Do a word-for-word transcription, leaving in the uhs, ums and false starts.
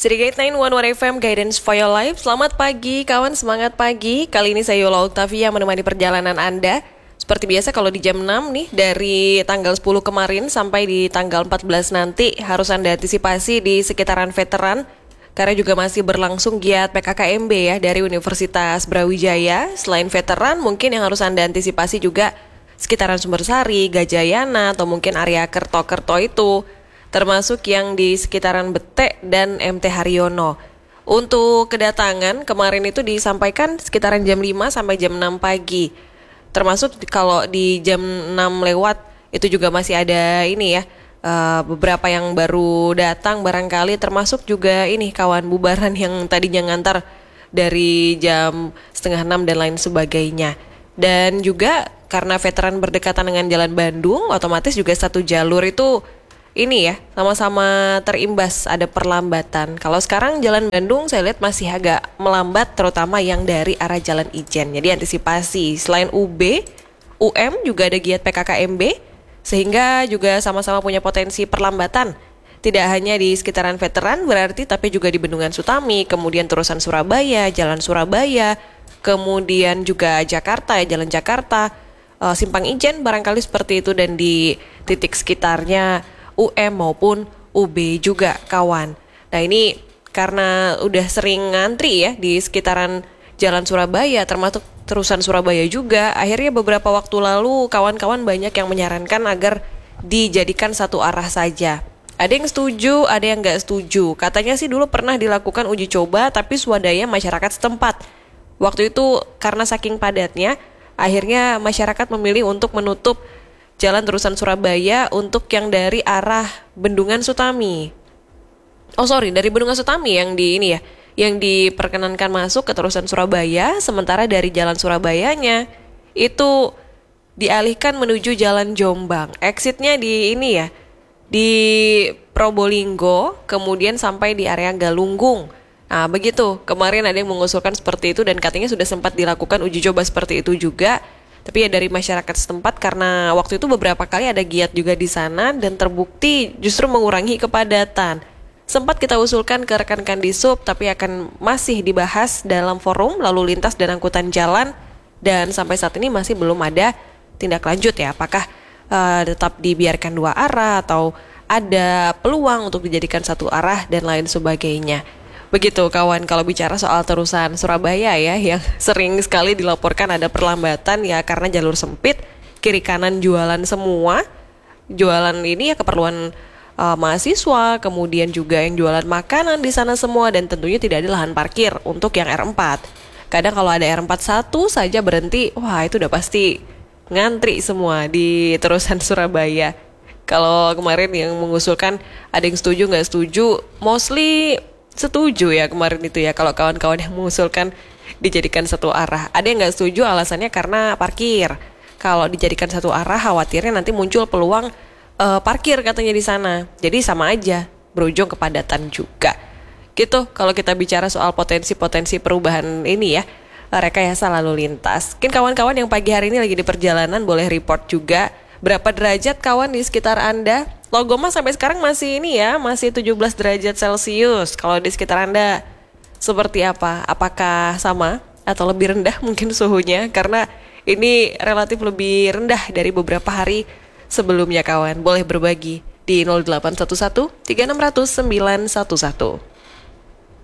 Sedikit sembilan satu satu F M Guidance for Your Life. Selamat pagi kawan, semangat pagi. Kali ini saya Yola Octavia menemani perjalanan Anda. Seperti biasa kalau di jam enam nih, dari tanggal sepuluh kemarin sampai di tanggal empat belas nanti harus Anda antisipasi di sekitaran veteran, karena juga masih berlangsung giat P K K M B ya dari Universitas Brawijaya. Selain veteran, mungkin yang harus Anda antisipasi juga sekitaran Sumbersari, Gajayana, atau mungkin area Kerto-Kerto itu, termasuk yang di sekitaran Bete dan M T Haryono. Untuk kedatangan kemarin itu disampaikan sekitaran jam lima sampai jam enam pagi. Termasuk kalau di jam enam lewat itu juga masih ada ini ya, uh, beberapa yang baru datang barangkali, termasuk juga ini kawan bubaran yang tadinya ngantar dari jam setengah enam dan lain sebagainya. Dan juga karena veteran berdekatan dengan Jalan Bandung, otomatis juga satu jalur itu ini ya, sama-sama terimbas, ada perlambatan. Kalau sekarang Jalan Bandung saya lihat masih agak melambat, terutama yang dari arah Jalan Ijen. Jadi antisipasi, selain U B, U M juga ada giat P K K M B, sehingga juga sama-sama punya potensi perlambatan. Tidak hanya di sekitaran veteran berarti, tapi juga di Bendungan Sutami, kemudian terusan Surabaya, Jalan Surabaya, kemudian juga Jakarta ya, Jalan Jakarta, uh, Simpang Ijen barangkali seperti itu, dan di titik sekitarnya U M maupun U B juga kawan. Nah ini karena udah sering ngantri ya di sekitaran Jalan Surabaya, termasuk terusan Surabaya juga, akhirnya beberapa waktu lalu kawan-kawan banyak yang menyarankan agar dijadikan satu arah saja. Ada yang setuju, ada yang nggak setuju. Katanya sih dulu pernah dilakukan uji coba, tapi swadaya masyarakat setempat. Waktu itu karena saking padatnya, akhirnya masyarakat memilih untuk menutup Jalan terusan Surabaya untuk yang dari arah Bendungan Sutami. Oh sorry, dari Bendungan Sutami yang di ini ya, yang diperkenankan masuk ke terusan Surabaya, sementara dari Jalan Surabayanya itu dialihkan menuju Jalan Jombang. Exitnya di ini ya, di Probolinggo, kemudian sampai di area Galunggung. Nah begitu, kemarin ada yang mengusulkan seperti itu dan katanya sudah sempat dilakukan uji coba seperti itu juga. Tapi ya dari masyarakat setempat, karena waktu itu beberapa kali ada giat juga di sana dan terbukti justru mengurangi kepadatan. Sempat kita usulkan ke rekan-rekan di sub, tapi akan masih dibahas dalam forum lalu lintas dan angkutan jalan, dan sampai saat ini masih belum ada tindak lanjut ya, apakah uh, tetap dibiarkan dua arah atau ada peluang untuk dijadikan satu arah dan lain sebagainya. Begitu kawan, kalau bicara soal terusan Surabaya ya, yang sering sekali dilaporkan ada perlambatan ya karena jalur sempit, kiri kanan jualan semua. Jualan ini ya keperluan uh, mahasiswa, kemudian juga yang jualan makanan di sana semua, dan tentunya tidak ada lahan parkir untuk yang R empat. Kadang kalau ada R empat satu saja berhenti, wah itu udah pasti ngantri semua di terusan Surabaya. Kalau kemarin yang mengusulkan ada yang setuju nggak setuju, mostly setuju ya kemarin itu ya, kalau kawan-kawan yang mengusulkan dijadikan satu arah. Ada yang nggak setuju alasannya karena parkir. Kalau dijadikan satu arah khawatirnya nanti muncul peluang uh, parkir katanya di sana. Jadi sama aja, berujung kepadatan juga. Gitu kalau kita bicara soal potensi-potensi perubahan ini ya, rekayasa lalu lintas. Mungkin kawan-kawan yang pagi hari ini lagi di perjalanan boleh report juga berapa derajat kawan di sekitar Anda. Logoma sampai sekarang masih ini ya, masih tujuh belas derajat Celcius. Kalau di sekitar Anda seperti apa? Apakah sama atau lebih rendah mungkin suhunya? Karena ini relatif lebih rendah dari beberapa hari sebelumnya kawan. Boleh berbagi di nol delapan satu satu tiga enam nol nol sembilan satu satu.